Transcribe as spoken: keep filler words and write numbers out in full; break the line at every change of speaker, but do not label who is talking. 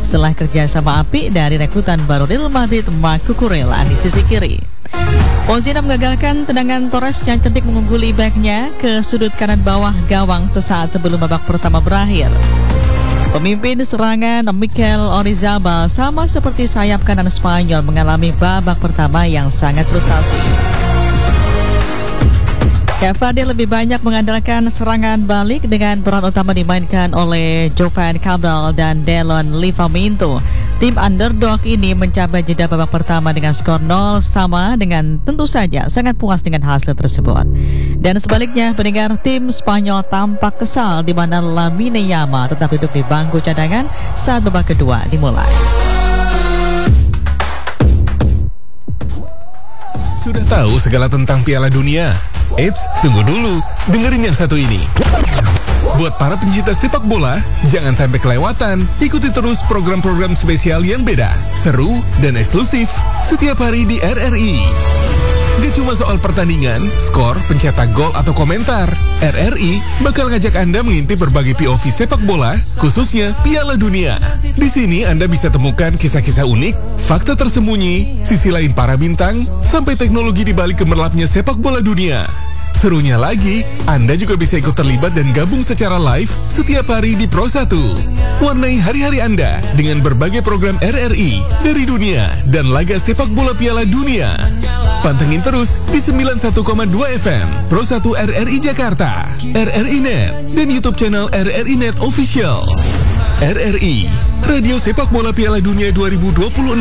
setelah kerjasama apik dari rekrutan baru Real Madrid Marc Cucurella di sisi kiri. Ozil mengagalkan tendangan Torres yang cerdik mengungguli backnya ke sudut kanan bawah gawang sesaat sebelum babak pertama berakhir. Pemimpin serangan Mikel Oyarzabal sama seperti sayap kanan Spanyol mengalami babak pertama yang sangat frustasi. Cavani lebih banyak mengandalkan serangan balik dengan peran utama dimainkan oleh Jovan Cabral dan Delon Livramento. Tim underdog ini mencapai jeda babak pertama dengan skor nol sama dengan tentu saja sangat puas dengan hasil tersebut. Dan sebaliknya, pendengar, tim Spanyol tampak kesal di mana Lamine Yamal tetap duduk di bangku cadangan saat babak kedua dimulai.
Sudah tahu segala tentang Piala Dunia? Eits, tunggu dulu, dengerin yang satu ini. Buat para pencinta sepak bola, jangan sampai kelewatan. Ikuti terus program-program spesial yang beda, seru, dan eksklusif setiap hari di R R I. Gak cuma soal pertandingan, skor, pencetak gol, atau komentar. R R I bakal ngajak Anda mengintip berbagai P O V sepak bola, khususnya Piala Dunia. Di sini Anda bisa temukan kisah-kisah unik, fakta tersembunyi, sisi lain para bintang, sampai teknologi di balik gemerlapnya sepak bola dunia. Serunya lagi, Anda juga bisa ikut terlibat dan gabung secara live setiap hari di Pro satu. Warnai hari-hari Anda dengan berbagai program R R I dari dunia dan laga sepak bola Piala Dunia. Pantengin terus di sembilan puluh satu koma dua F M Pro satu R R I Jakarta, R R I Net, dan YouTube channel R R I Net Official. R R I, Radio Sepak Bola Piala Dunia dua ribu dua puluh enam.